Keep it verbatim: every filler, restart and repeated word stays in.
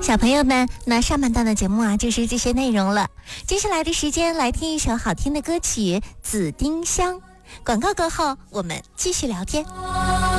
小朋友们，那上半段的节目啊，就是这些内容了。接下来的时间来听一首好听的歌曲《紫丁香》。广告过后，我们继续聊天。